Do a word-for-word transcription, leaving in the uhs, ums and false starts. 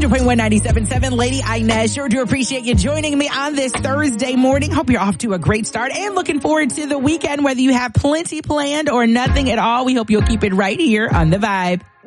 hundred point one, ninety-seven point seven, Lady Inez. Sure do appreciate you joining me on this Thursday morning. Hope you're off to a great start and looking forward to the weekend, whether you have plenty planned or nothing at all. We hope you'll keep it right here on The Vibe.